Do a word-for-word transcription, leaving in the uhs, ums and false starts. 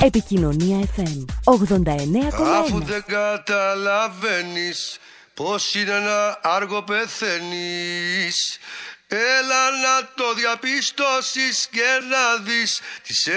Επικοινωνία εφ εμ ογδόντα εννέα κόμμα ένα. Αφού δεν καταλαβαίνεις πως είναι ένα άργο πεθαίνεις, έλα να το διαπιστώσεις και να δεις τις